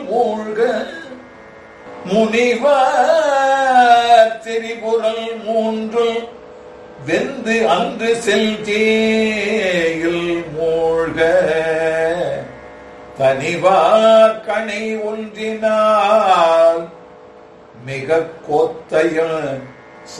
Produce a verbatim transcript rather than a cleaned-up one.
மூழ்க முனிவர் திரிபுரல் மூன்று வெந்து அன்று செல்தேயில் மூழ்க தனிவார் கணை ஒன்றினால் மிக கோத்தையில்